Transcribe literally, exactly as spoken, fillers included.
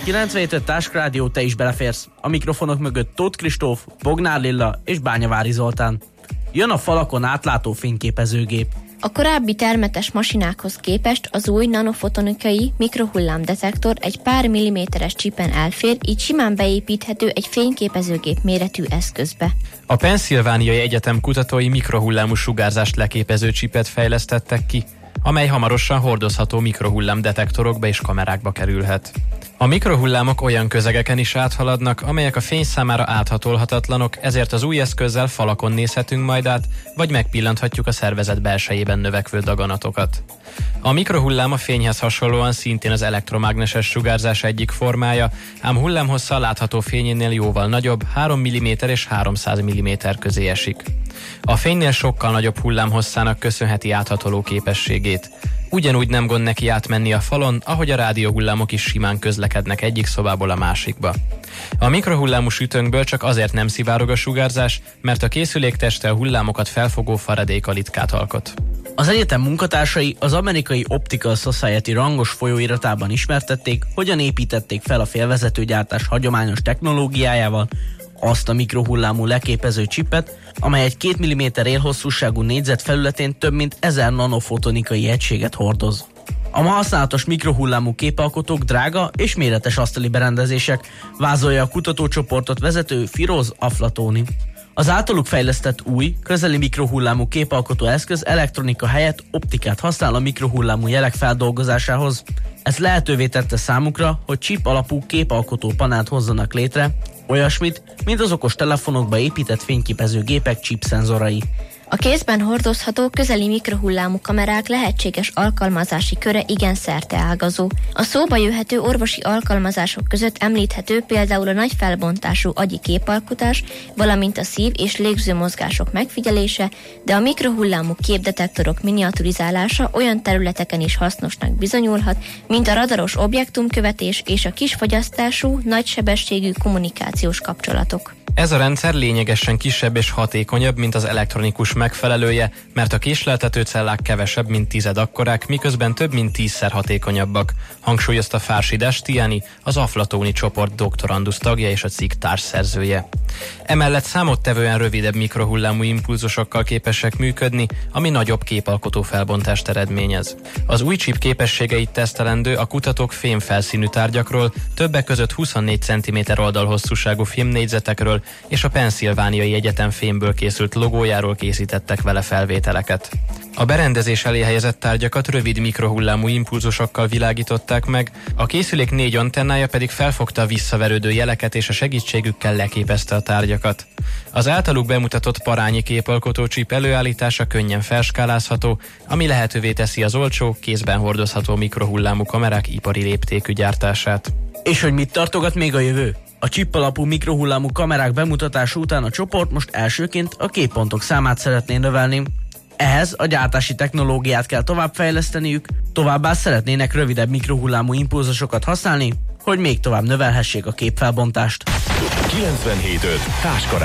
kilencvenhét öt Táskrádió, te is beleférsz. A mikrofonok mögött Tóth Kristóf, Bognár Lilla és Bányavári Zoltán. Jön a falakon átlátó fényképezőgép. A korábbi termetes masinákhoz képest az új nanofotonikai mikrohullámdetektor egy pár milliméteres csipen elfér, így simán beépíthető egy fényképezőgép méretű eszközbe. A Pennsylvániai Egyetem kutatói mikrohullámú sugárzást leképező csipet fejlesztettek ki, amely hamarosan hordozható mikrohullámdetektorokba és kamerákba kerülhet. A mikrohullámok olyan közegeken is áthaladnak, amelyek a fény számára áthatolhatatlanok, ezért az új eszközzel falakon nézhetünk majd át, vagy megpillanthatjuk a szervezet belsejében növekvő daganatokat. A mikrohullám a fényhez hasonlóan szintén az elektromágneses sugárzás egyik formája, ám hullámhossza a látható fényénél jóval nagyobb, három milliméter és háromszáz milliméter közé esik. A fénynél sokkal nagyobb hullámhosszának köszönheti áthatoló képességét. Ugyanúgy nem gond neki átmenni a falon, ahogy a rádióhullámok is simán közlekednek egyik szobából a másikba. A mikrohullámú sütőnkből csak azért nem szivárog a sugárzás, mert a készülék teste a hullámokat felfogó faradékalitkát alkot. Az egyetem munkatársai az amerikai Optical Society rangos folyóiratában ismertették, hogyan építették fel a félvezetőgyártás hagyományos technológiájával azt a mikrohullámú leképező csipet, amely egy két milliméter élhosszúságú négyzet felületén több mint ezer nanofotonikai egységet hordoz. A ma használatos mikrohullámú képalkotók drága és méretes asztali berendezések, vázolja a kutatócsoportot vezető Firoz Aflatoni. Az általuk fejlesztett új, közeli mikrohullámú képalkotó eszköz elektronika helyett optikát használ a mikrohullámú jelek feldolgozásához. Ez lehetővé tette számukra, hogy chip alapú képalkotó panelt hozzanak létre, olyasmit, mint az okos telefonokba épített fényképező gépek chip szenzorai. A kézben hordozható közeli mikrohullámú kamerák lehetséges alkalmazási köre igen szerteágazó. A szóba jöhető orvosi alkalmazások között említhető például a nagy felbontású agyi képalkotás, valamint a szív- és légzőmozgások megfigyelése, de a mikrohullámú képdetektorok miniaturizálása olyan területeken is hasznosnak bizonyulhat, mint a radaros objektumkövetés és a kisfogyasztású, nagysebességű kommunikációs kapcsolatok. Ez a rendszer lényegesen kisebb és hatékonyabb, mint az elektronikus megfelelője, mert a késleltető cellák kevesebb, mint tized akkorák, miközben több mint tízszer hatékonyabbak, hangsúlyozta Fársi Destiani, az Aflatoni csoport doktorandusz tagja és a cikk társszerzője. Emellett számottevően rövidebb mikrohullámú impulzusokkal képesek működni, ami nagyobb képalkotó felbontást eredményez. Az új chip képességeit tesztelendő a kutatók fémfelszínű tárgyakról, többek között huszonnégy centiméter oldalhosszúságú filmnégyzetekről és a Pennsylvániai Egyetem fémből készült logójáról készítettek vele felvételeket. A berendezés elé helyezett tárgyakat rövid mikrohullámú impulzusokkal világították meg, a készülék négy antennája pedig felfogta a visszaverődő jeleket és a segítségükkel leképezte a tárgyakat. Az általuk bemutatott parányi képalkotó chip előállítása könnyen felskálázható, ami lehetővé teszi az olcsó, kézben hordozható mikrohullámú kamerák ipari léptékű gyártását. És hogy mit tartogat még a jövő? A chip alapú mikrohullámú kamerák bemutatása után a csoport most elsőként a képpontok számát szeretné növelni. Ehhez a gyártási technológiát kell továbbfejleszteniük, továbbá szeretnének rövidebb mikrohullámú impulzusokat használni, hogy még tovább növelhessék a képfelbontást. kilencvenhét öt